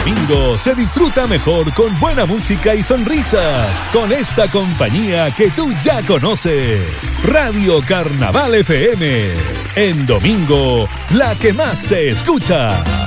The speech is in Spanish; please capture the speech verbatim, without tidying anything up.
domingo se disfruta mejor con buena música y sonrisas, con esta compañía que tú ya conoces. Radio Carnaval F M. En domingo, la que más se escucha.